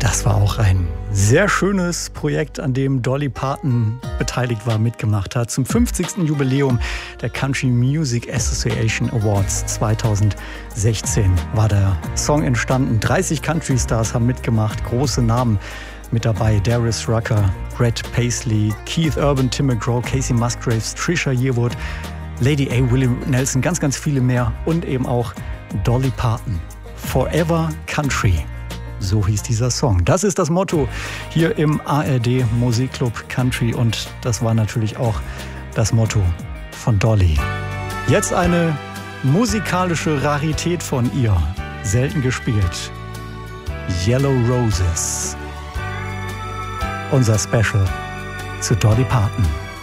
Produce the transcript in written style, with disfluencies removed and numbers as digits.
Das war auch ein sehr schönes Projekt, an dem Dolly Parton beteiligt war, mitgemacht hat. Zum 50. Jubiläum der Country Music Association Awards 2016 war der Song entstanden. 30 Country Stars haben mitgemacht, große Namen mit dabei. Darius Rucker, Brett Paisley, Keith Urban, Tim McGraw, Casey Musgraves, Trisha Yearwood, Lady A. Willie Nelson, ganz, ganz viele mehr und eben auch Dolly Parton. Forever Country. So hieß dieser Song. Das ist das Motto hier im ARD Musikclub Country und das war natürlich auch das Motto von Dolly. Jetzt eine musikalische Rarität von ihr, selten gespielt. Yellow Roses. Unser Special zu Dolly Parton.